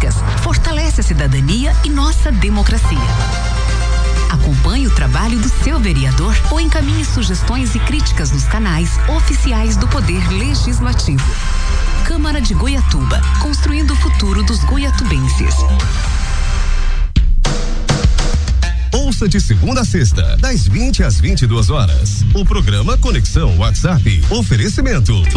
políticas, fortalece a cidadania e nossa democracia. Acompanhe o trabalho do seu vereador ou encaminhe sugestões e críticas nos canais oficiais do Poder Legislativo. Câmara de Goiatuba, construindo o futuro dos goiatubenses. Ouça de segunda a sexta, das 20 às 22 horas. O programa Conexão WhatsApp. Oferecimento